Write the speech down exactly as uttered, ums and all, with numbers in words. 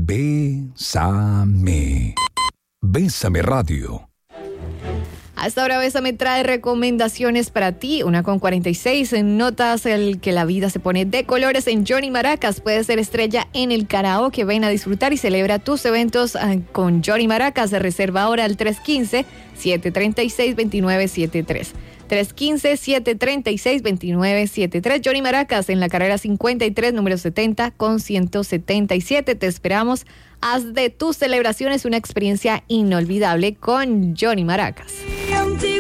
Bésame. Bésame Radio. Hasta ahora Bésame trae recomendaciones para ti. Una con cuarenta y seis. Notas el que la vida se pone de colores en Johnny Maracas. Puedes ser estrella en el karaoke. Ven a disfrutar y celebra tus eventos con Johnny Maracas. Reserva ahora al tres uno cinco, siete tres seis, dos nueve siete tres. tres uno cinco, siete tres seis, dos nueve siete tres. Johnny Maracas en la carrera cincuenta y tres, número setenta con ciento setenta y siete. Te esperamos. Haz de tus celebraciones una experiencia inolvidable con Johnny Maracas.